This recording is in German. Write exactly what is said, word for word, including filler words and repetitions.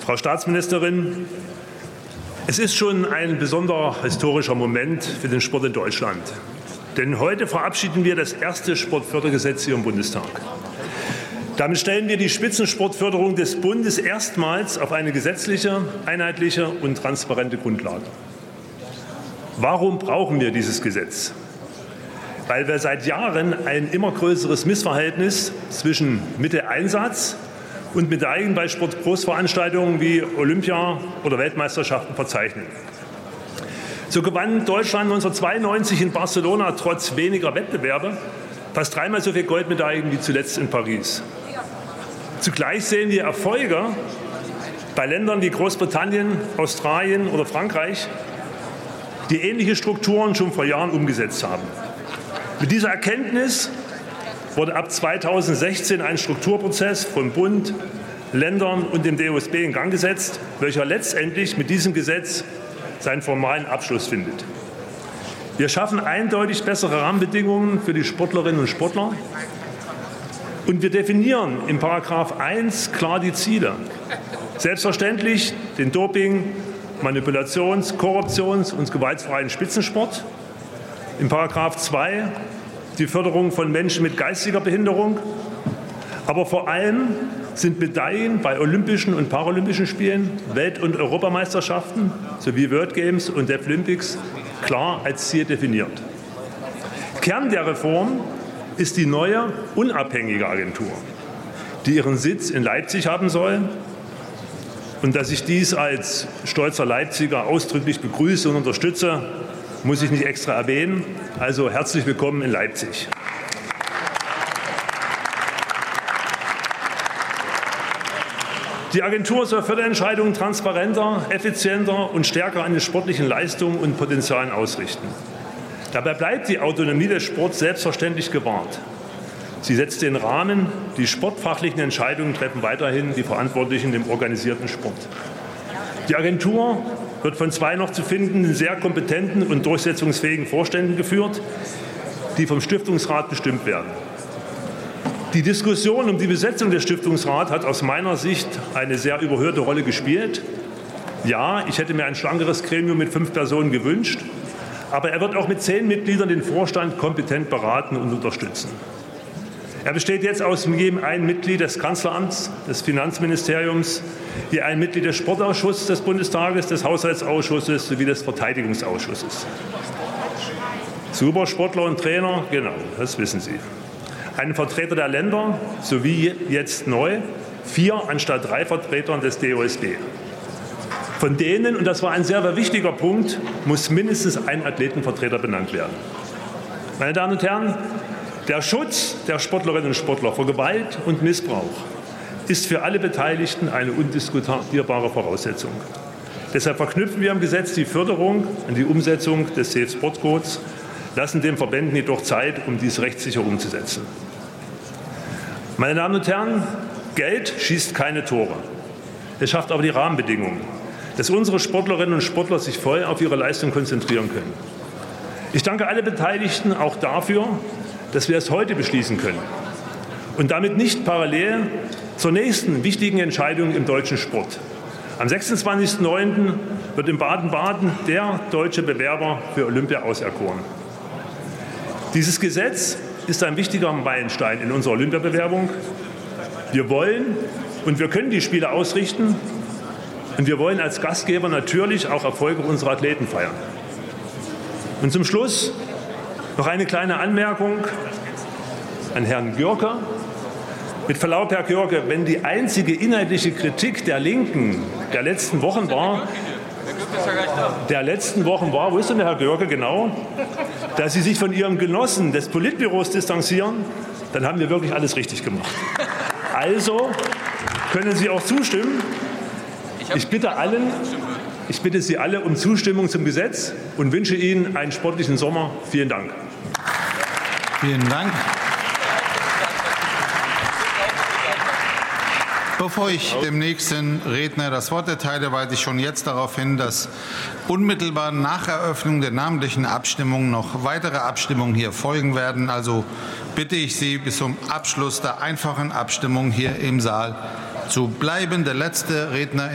Frau Staatsministerin, es ist schon ein besonderer historischer Moment für den Sport in Deutschland. Denn heute verabschieden wir das erste Sportfördergesetz hier im Bundestag. Damit stellen wir die Spitzensportförderung des Bundes erstmals auf eine gesetzliche, einheitliche und transparente Grundlage. Warum brauchen wir dieses Gesetz? Weil wir seit Jahren ein immer größeres Missverhältnis zwischen Mitteleinsatz und Medaillen bei Sportgroßveranstaltungen wie Olympia oder Weltmeisterschaften verzeichnen. So gewann Deutschland neunzehnhundertzweiundneunzig in Barcelona trotz weniger Wettbewerbe fast dreimal so viele Goldmedaillen wie zuletzt in Paris. Zugleich sehen wir Erfolge bei Ländern wie Großbritannien, Australien oder Frankreich, die ähnliche Strukturen schon vor Jahren umgesetzt haben. Mit dieser Erkenntnis wurde ab zweitausendsechzehn ein Strukturprozess von Bund, Ländern und dem D O S B in Gang gesetzt, welcher letztendlich mit diesem Gesetz seinen formalen Abschluss findet. Wir schaffen eindeutig bessere Rahmenbedingungen für die Sportlerinnen und Sportler und wir definieren in Paragraph eins klar die Ziele. Selbstverständlich den Doping-, Manipulations-, Korruptions- und gewaltfreien Spitzensport. In Paragraph zwei die Förderung von Menschen mit geistiger Behinderung. Aber vor allem sind Medaillen bei Olympischen und Paralympischen Spielen, Welt- und Europameisterschaften sowie World Games und Deaflympics klar als Ziel definiert. Kern der Reform ist die neue, unabhängige Agentur, die ihren Sitz in Leipzig haben soll. Und dass ich dies als stolzer Leipziger ausdrücklich begrüße und unterstütze, muss ich nicht extra erwähnen. Also herzlich willkommen in Leipzig. Die Agentur soll Förderentscheidungen transparenter, effizienter und stärker an den sportlichen Leistungen und Potenzialen ausrichten. Dabei bleibt die Autonomie des Sports selbstverständlich gewahrt. Sie setzt den Rahmen, die sportfachlichen Entscheidungen treffen weiterhin die Verantwortlichen im organisierten Sport. Die Agentur wird von zwei noch zu findenden, sehr kompetenten und durchsetzungsfähigen Vorständen geführt, die vom Stiftungsrat bestimmt werden. Die Diskussion um die Besetzung des Stiftungsrats hat aus meiner Sicht eine sehr überhöhte Rolle gespielt. Ja, ich hätte mir ein schlankeres Gremium mit fünf Personen gewünscht, aber er wird auch mit zehn Mitgliedern den Vorstand kompetent beraten und unterstützen. Er besteht jetzt aus jedem ein Mitglied des Kanzleramts, des Finanzministeriums, je ein Mitglied des Sportausschusses des Bundestages, des Haushaltsausschusses sowie des Verteidigungsausschusses. Supersportler und Trainer, genau, das wissen Sie. Einen Vertreter der Länder sowie jetzt neu vier anstatt drei Vertretern des D O S B. Von denen, und das war ein sehr, sehr wichtiger Punkt, muss mindestens ein Athletenvertreter benannt werden. Meine Damen und Herren, der Schutz der Sportlerinnen und Sportler vor Gewalt und Missbrauch ist für alle Beteiligten eine undiskutierbare Voraussetzung. Deshalb verknüpfen wir im Gesetz die Förderung an die Umsetzung des Safe Sport Codes, lassen den Verbänden jedoch Zeit, um dies rechtssicher umzusetzen. Meine Damen und Herren, Geld schießt keine Tore. Es schafft aber die Rahmenbedingungen, dass unsere Sportlerinnen und Sportler sich voll auf ihre Leistung konzentrieren können. Ich danke allen Beteiligten auch dafür, dass wir es heute beschließen können und damit nicht parallel zur nächsten wichtigen Entscheidung im deutschen Sport. Am sechsundzwanzigsten neunten wird in Baden-Baden der deutsche Bewerber für Olympia auserkoren. Dieses Gesetz ist ein wichtiger Meilenstein in unserer Olympiabewerbung. Wir wollen und wir können die Spiele ausrichten und wir wollen als Gastgeber natürlich auch Erfolge unserer Athleten feiern. Und zum Schluss noch eine kleine Anmerkung an Herrn Görke. Mit Verlaub, Herr Görke, wenn die einzige inhaltliche Kritik der Linken der letzten Wochen war, der letzten Wochen war, wo ist denn der Herr Görke genau, dass Sie sich von Ihrem Genossen des Politbüros distanzieren, dann haben wir wirklich alles richtig gemacht. Also können Sie auch zustimmen. Ich bitte allen, ich bitte Sie alle um Zustimmung zum Gesetz und wünsche Ihnen einen sportlichen Sommer. Vielen Dank. Vielen Dank. Bevor ich dem nächsten Redner das Wort erteile, weise ich schon jetzt darauf hin, dass unmittelbar nach Eröffnung der namentlichen Abstimmung noch weitere Abstimmungen hier folgen werden. Also bitte ich Sie, bis zum Abschluss der einfachen Abstimmung hier im Saal zu bleiben. Der letzte Redner